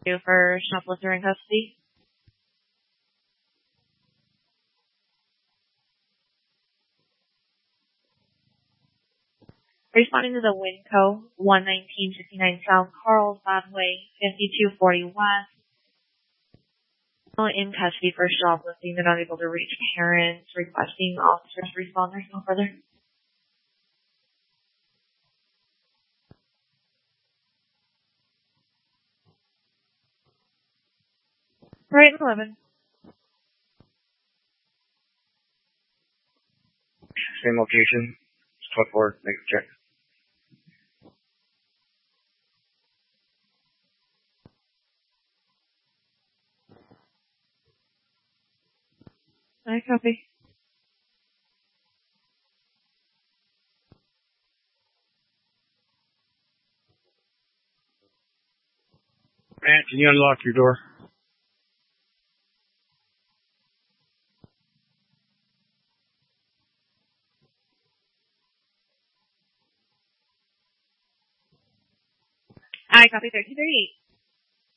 You for shoplifter in custody. Responding to the Winco 11959 South Carlsbad Way, 5240 West. In custody for shoplifting. They're not able to reach parents. Requesting officers respond. There's no further. Right, 11. Same location. 12-4. Make a check. I copy. Matt, can you unlock your door? I copy 1338.